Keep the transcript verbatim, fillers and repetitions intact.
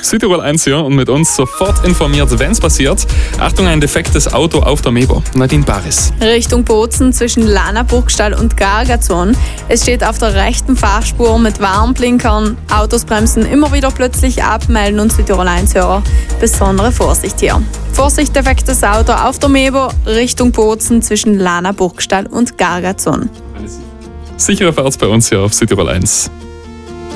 Südtirol eins hier und mit uns sofort informiert, wenn es passiert. Achtung, ein defektes Auto auf der Mebo. Nadine Baris. Richtung Bozen zwischen Lana Burgstall und Gargazon. Es steht auf der rechten Fahrspur mit Warnblinkern. Autos bremsen immer wieder plötzlich ab, melden uns Südtirol eins Hörer. Besondere Vorsicht hier. Vorsicht, defektes Auto auf der Mebo Richtung Bozen zwischen Lana Burgstall und Gargazon. Sichere Fahrt bei uns hier auf Südtirol eins.